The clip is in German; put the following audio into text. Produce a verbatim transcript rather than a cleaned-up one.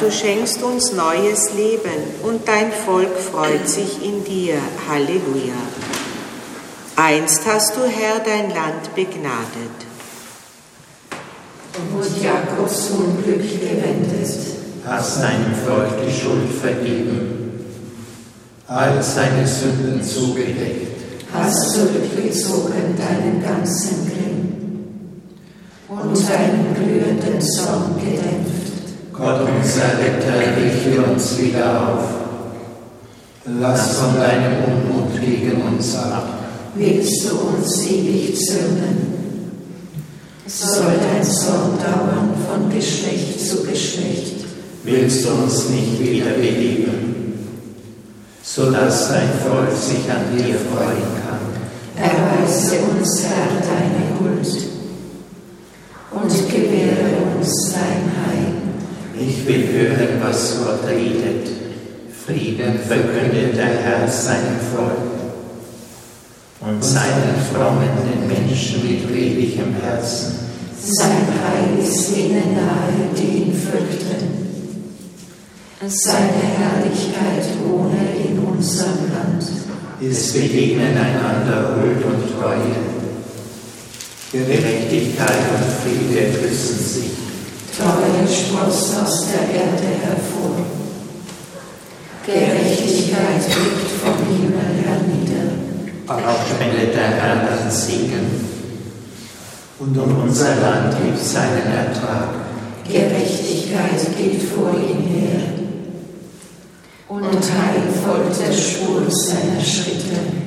du schenkst uns neues Leben und dein Volk freut sich in dir. Halleluja. Einst hast du, Herr, dein Land begnadet und Jakobs Unglück gewendet. Hast deinem Volk die Schuld vergeben, all seine Sünden zugedeckt. Hast zurückgezogen deinen ganzen Grimm und deinen glühenden Zorn gedämpft. Gott, unser Retter, richte uns wieder auf. Lass von deinem Unmut gegen uns ab. Willst du uns ewig zürnen? Soll dein Zorn dauern von Geschlecht zu Geschlecht? Willst du uns nicht wieder beleben, sodass dein Volk sich an dir freuen kann? Erweise uns, Herr, deine Huld und gewähre uns dein Heil. Ich will hören, was Gott redet. Frieden verkündet der Herr seinem Volk und seinen frommen den Menschen mit redlichem Herzen. Sein Heil ist ihnen nahe, die ihn fürchten. Seine Herrlichkeit wohne in unserem Land. Es begegnen einander Huld und Treue. Gerechtigkeit und Friede küssen sich. Treue sproßt aus der Erde hervor. Gerechtigkeit blickt vom Himmel hernieder. Auch spendet der Herr dann Segen, und um unser Land gibt seinen Ertrag. Gerechtigkeit geht vor ihm her, und Heil folgt der Spur seiner Schritte.